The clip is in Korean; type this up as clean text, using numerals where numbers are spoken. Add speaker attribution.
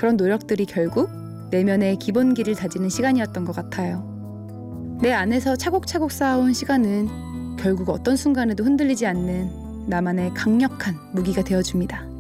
Speaker 1: 그런 노력들이 결국 내면의 기본기를 다지는 시간이었던 것 같아요. 내 안에서 차곡차곡 쌓아온 시간은 결국 어떤 순간에도 흔들리지 않는 나만의 강력한 무기가 되어줍니다.